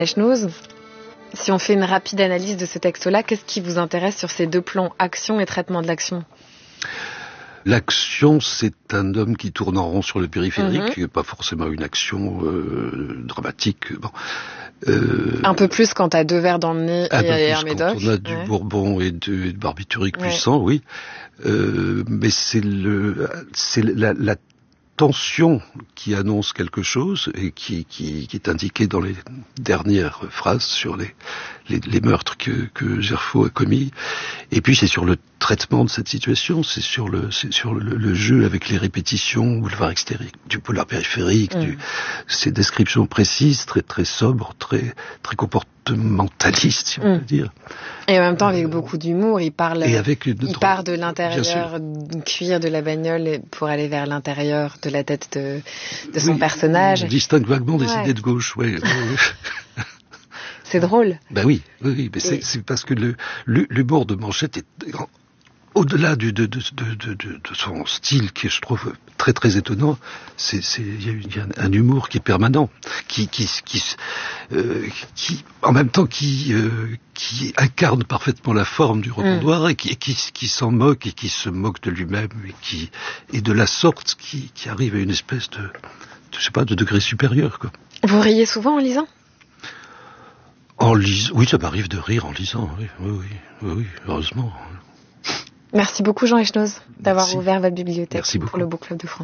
Echnoz, si on fait une rapide analyse de ce texte-là, qu'est-ce qui vous intéresse sur ces deux plans, action et traitement de l'action ? L'action, c'est un homme qui tourne en rond sur le périphérique, pas forcément une action dramatique. Bon. Un peu plus quand t'as deux verres dans le nez et un médoc. Quand on a du bourbon et de barbiturique puissant, oui. Mais c'est la tension qui annonce quelque chose et qui est indiquée dans les dernières phrases sur les meurtres que Gerfaut a commis. Et puis c'est sur le traitement de cette situation, c'est sur le jeu avec les répétitions, boulevard extérieur, du boulevard périphérique, ces descriptions précises, très très sobres, très très comportementalistes, si on peut dire. Et en même temps avec beaucoup d'humour, il part de l'intérieur du cuir de la bagnole pour aller vers l'intérieur de la tête de son personnage. On distingue vaguement des idées de gauche, ouais. C'est drôle. Ben oui, mais c'est parce que l'humour de Manchette est au-delà de son style, qui je trouve très très étonnant. Il y a un humour qui est permanent, qui en même temps qui incarne parfaitement la forme du rotondoir et qui s'en moque et qui se moque de lui-même et de la sorte qui arrive à une espèce de degré supérieur, quoi. Vous riez souvent en lisant ? Oui, ça m'arrive de rire en lisant, oui, heureusement. Merci beaucoup Jean Echnoz d'avoir ouvert votre bibliothèque pour le Book Club de France.